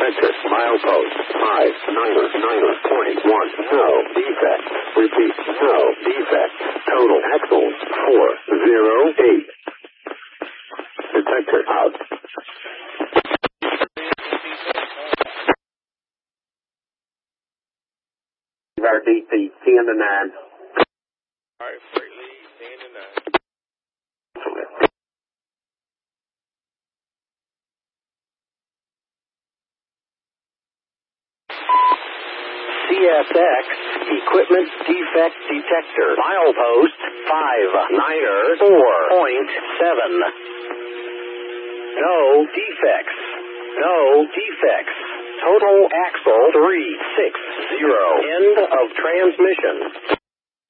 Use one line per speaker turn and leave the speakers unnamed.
Detector, milepost, 599.1, no defect. Repeat, no defect. Total axles, 408. Detector out. Our DP, 10 to 9.
Alright, freight lead, 10 to 9.
CSX Equipment Defect Detector. Milepost 594.7. No defects. No defects. Total axle 360. End of transmission.